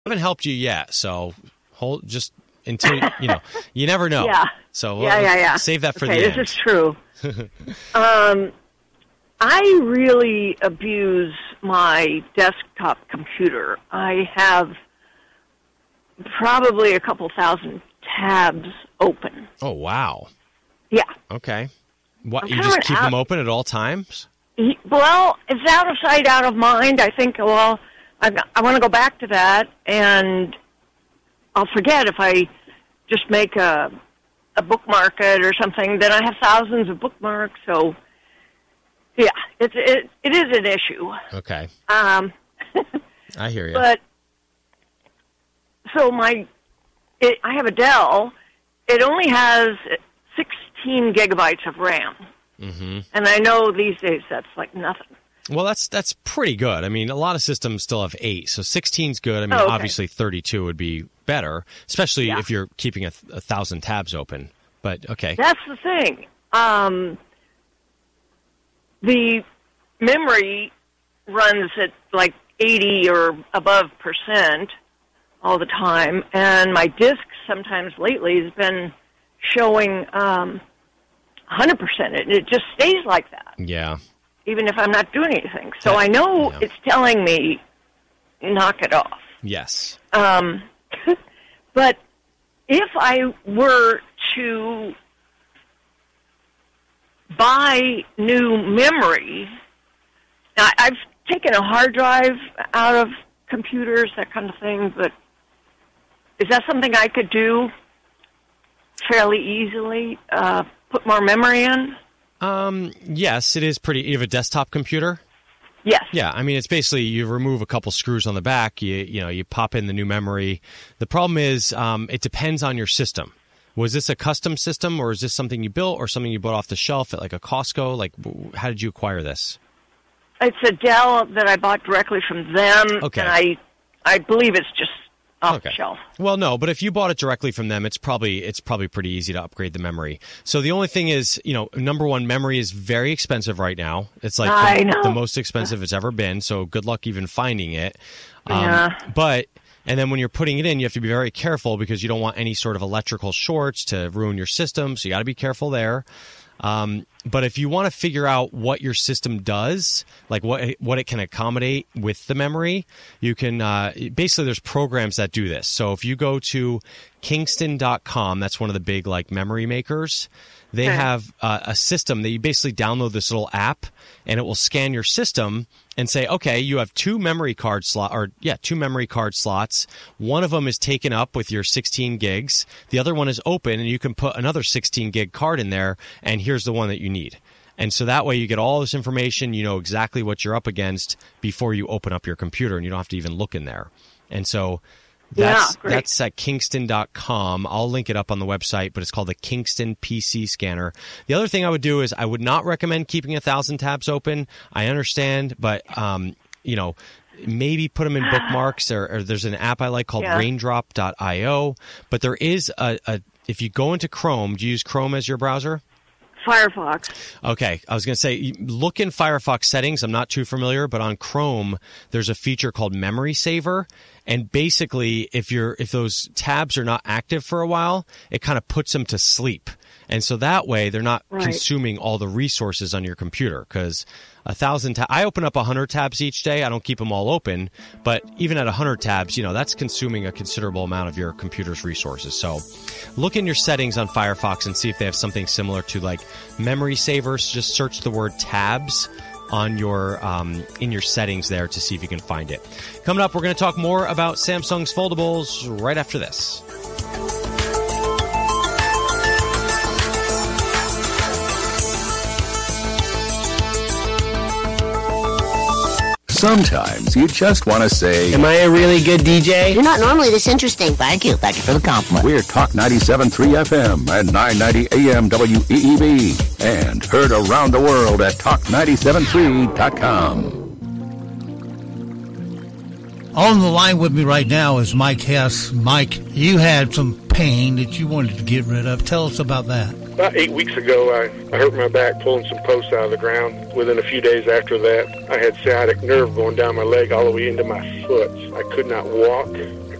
haven't helped you yet, so hold just until you never know. Yeah. So yeah. Save that for the end. This is true. I really abuse my desktop computer. I have probably a couple thousand tabs open. Oh, wow. Yeah. Okay. What, you just keep them open at all times? Well, it's out of sight, out of mind. I think, I want to go back to that, and I'll forget if I just make a bookmark it or something. Then I have thousands of bookmarks, so yeah, it is an issue. Okay. I hear you. But so I have a Dell. It only has 16 gigabytes of RAM, and I know these days that's like nothing. Well, that's pretty good. I mean, a lot of systems still have 8, so 16's good. I mean, obviously 32 would be better, especially if you're keeping 1,000 tabs open. But okay, that's the thing. The memory runs at like 80 or above % all the time, and my disk sometimes lately has been showing 100%. It just stays like that. Yeah. Even if I'm not doing anything. So I know it's telling me, knock it off. Yes. But if I were to buy new memory, I've taken a hard drive out of computers, that kind of thing, but is that something I could do fairly easily, put more memory in? Yes, it is pretty. You have a desktop computer? Yes. Yeah, I mean, it's basically you remove a couple screws on the back, you pop in the new memory. The problem is it depends on your system. Was this a custom system, or is this something you built, or something you bought off the shelf at like a Costco? Like, how did you acquire this? It's a Dell that I bought directly from them, and I believe it's just off the shelf. Well, no, but if you bought it directly from them, it's probably pretty easy to upgrade the memory. So the only thing is, number one, memory is very expensive right now. It's like the most expensive it's ever been. So good luck even finding it. And then when you're putting it in, you have to be very careful because you don't want any sort of electrical shorts to ruin your system. So you got to be careful there. But if you want to figure out what your system does, like what it can accommodate with the memory, you can basically there's programs that do this. So if you go to Kingston.com, that's one of the big like memory makers. They have a system that you basically download this little app, and it will scan your system and say, okay, you have two memory card slots. One of them is taken up with your 16 gigs. The other one is open, and you can put another 16 gig card in there, and here's the one that you need. And so that way you get all this information, you know exactly what you're up against before you open up your computer, and you don't have to even look in there. And so that's at Kingston.com. I'll link it up on the website, but it's called the Kingston PC Scanner. The other thing I would do is I would not recommend keeping 1,000 tabs open. I understand, but maybe put them in bookmarks, or there's an app I like called Raindrop.io. But there is if you go into Chrome, do you use Chrome as your browser? Firefox. Okay. I was going to say, look in Firefox settings. I'm not too familiar, but on Chrome, there's a feature called Memory Saver. And basically, if those tabs are not active for a while, it kind of puts them to sleep. And so that way, they're not consuming all the resources on your computer. Because 1,000 tabs, I open up 100 tabs each day. I don't keep them all open. But even at 100 tabs, that's consuming a considerable amount of your computer's resources. So look in your settings on Firefox and see if they have something similar to like Memory Savers. Just search the word tabs on your in your settings there to see if you can find it. Coming up, we're going to talk more about Samsung's foldables right after this. Sometimes you just want to say, am I a really good DJ? You're not normally this interesting. Thank you. Thank you for the compliment. We're Talk 97.3 FM and 990 AM WEEB. And heard around the world at Talk973.com. On the line with me right now is Mike Hess. Mike, you had some pain that you wanted to get rid of. Tell us about that. About 8 weeks ago, I hurt my back pulling some posts out of the ground. Within a few days after that, I had sciatic nerve going down my leg all the way into my foot. I could not walk.